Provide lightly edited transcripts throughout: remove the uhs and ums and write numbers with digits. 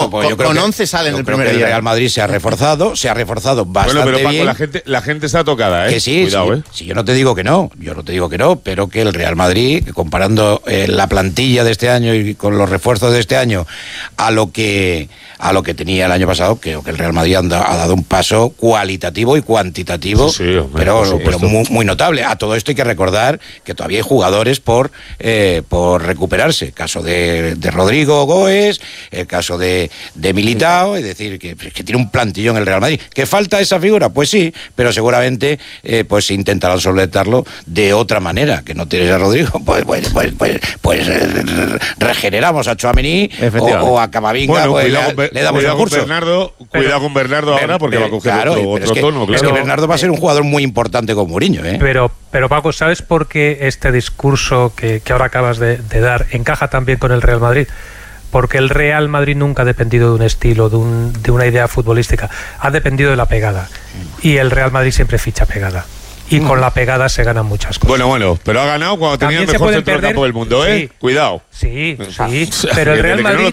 pues yo creo con que 11 salen el creo primer que día. el Real Madrid se ha reforzado bastante Bueno, pero Paco, bien. la gente está tocada, ¿eh? Que sí, cuidado, sí, sí, yo no te digo que no, pero que el Real Madrid, comparando la plantilla de este año y con los refuerzos de este año a lo que tenía el año pasado, creo que el Real Madrid ha dado un paso cualitativo y cuantitativo, Sí, hombre, pero muy, muy notable. A todo esto hay que recordar que todavía hay jugadores por recuperarse. Caso de Rodrigo Goes, el caso de Militao, es decir, que tiene un plantillón el Real Madrid. ¿Que falta esa figura? Pues sí, pero seguramente pues intentarán solventarlo de otra manera. Que no tienes a Rodrigo, pues regeneramos a Tchouaméni o a Camavinga, bueno, le damos el curso. Cuidado con Bernardo ahora porque va a coger otro tono, claro. Es que Bernardo va a ser un jugador muy importante con Mourinho, ¿eh? Pero Paco, ¿sabes por qué este discurso que ahora acabas de dar encaja también con el Real Madrid? Porque el Real Madrid nunca ha dependido de un estilo, de una idea futbolística. Ha dependido de la pegada. Y el Real Madrid siempre ficha pegada. Y con la pegada se ganan muchas cosas. Bueno, pero ha ganado cuando tenía el mejor centro del campo del mundo, ¿eh? Sí. Cuidado. Sí. Pero el Real Madrid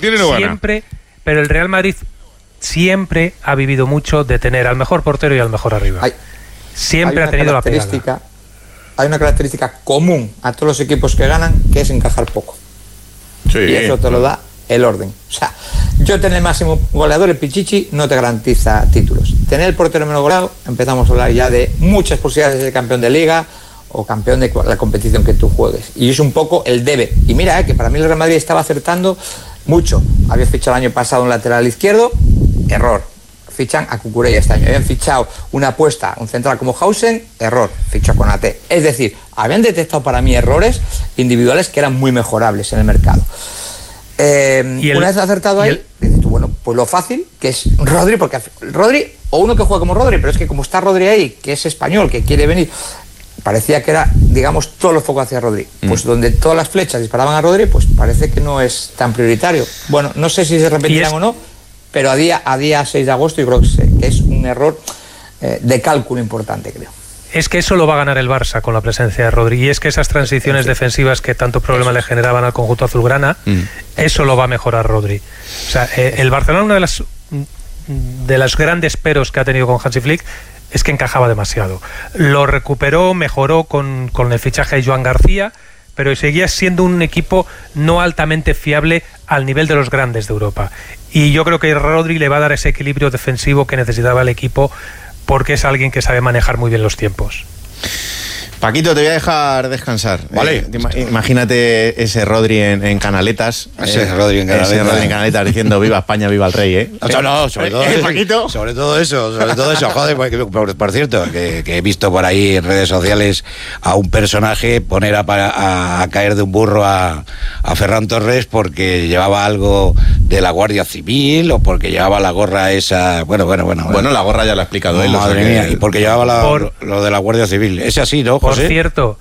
el Real Madrid siempre ha vivido mucho de tener al mejor portero y al mejor arriba. Siempre ha tenido la pegada. Hay una característica común a todos los equipos que ganan, que es encajar poco. Sí. Y eso te lo da el orden. O sea, yo tener el máximo goleador, el Pichichi, no te garantiza títulos. Tener el portero menos goleado, empezamos a hablar ya de muchas posibilidades de ser campeón de liga o campeón de la competición que tú juegues. Y es un poco el debe. Y mira, que para mí el Real Madrid estaba acertando mucho. Había fichado el año pasado un lateral izquierdo, error. Fichan a Cucurella este año. Habían fichado una apuesta, un central como Hausen, error. Fichó con AT. Es decir, habían detectado para mí errores individuales que eran muy mejorables en el mercado. Una vez acertado ahí, dices tú, bueno, pues lo fácil, que es Rodri, porque Rodri, o uno que juega como Rodri, pero es que como está Rodri ahí, que es español, que quiere venir, parecía que era, digamos, todos los focos hacia Rodri. Pues donde todas las flechas disparaban a Rodri, pues parece que no es tan prioritario. Bueno, no sé si se repetirán o no, pero a día 6 de agosto yo creo que es un error de cálculo importante, creo. Es que eso lo va a ganar el Barça con la presencia de Rodri, y es que esas transiciones defensivas que tanto problema le generaban al conjunto azulgrana, eso lo va a mejorar Rodri. O sea, el Barcelona, una de las grandes peros que ha tenido con Hansi Flick es que encajaba demasiado. Lo recuperó, mejoró con el fichaje de Joan García, pero seguía siendo un equipo no altamente fiable al nivel de los grandes de Europa. Y yo creo que Rodri le va a dar ese equilibrio defensivo que necesitaba el equipo, porque es alguien que sabe manejar muy bien los tiempos. Paquito, te voy a dejar descansar. Vale. Imagínate ese Rodri en Canaletas. Ese Rodri en Canaletas diciendo viva España, viva el rey, ¿eh? No, sobre todo eso. Paquito. Sobre todo eso. Joder, por cierto, que he visto por ahí en redes sociales a un personaje poner a caer de un burro a Ferran Torres porque llevaba algo de la Guardia Civil o porque llevaba la gorra esa. Bueno, la gorra ya lo ha explicado él. Madre mía, y porque llevaba lo de la Guardia Civil. Ese así, ¿no, José? Por cierto,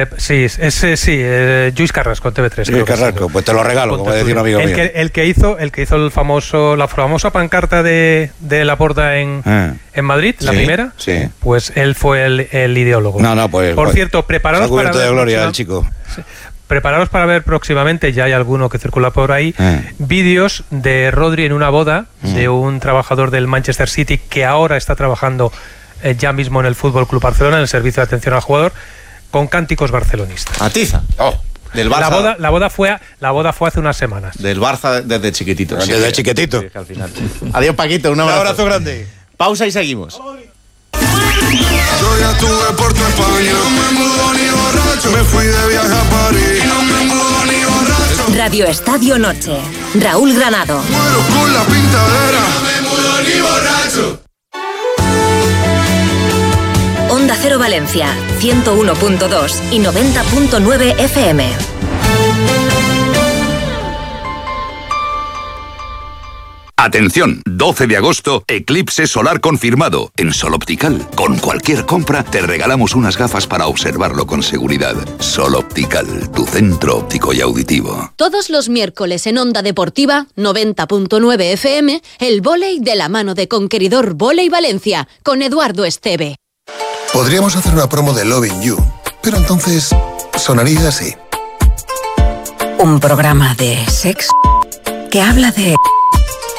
Lluís Carrasco, TV3. Lluís Carrasco, pues te lo regalo, como decía un amigo mío. El que hizo la famosa pancarta de Laporta en Madrid, la primera, pues él fue el ideólogo. Por cierto, preparados para ver... de gloria el chico. Prepararos para ver próximamente, ya hay alguno que circula por ahí, vídeos de Rodri en una boda de un trabajador del Manchester City que ahora está trabajando ya mismo en el Fútbol Club Barcelona, en el servicio de atención al jugador, con cánticos barcelonistas. Atiza. Del Barça. La boda fue hace unas semanas. Del Barça desde chiquitito. Desde chiquitito. Sí, al final. Adiós, Paquito, un abrazo grande. Pausa y seguimos. Yo ya estuve por tu España, no me mudo ni borracho. Me fui de viaje a París, no me mudo ni borracho. Radio Estadio Noche. Raúl Granado. Muero con la pintadera, no me mudo ni borracho. Onda Cero Valencia, 101.2 y 90.9 FM. Atención, 12 de agosto, eclipse solar confirmado en Sol Optical. Con cualquier compra te regalamos unas gafas para observarlo con seguridad. Sol Optical, tu centro óptico y auditivo. Todos los miércoles en Onda Deportiva, 90.9 FM, el vóley de la mano de Conqueridor Vóley Valencia, con Eduardo Esteve. Podríamos hacer una promo de Loving You, pero entonces sonaría así. Un programa de sexo que habla de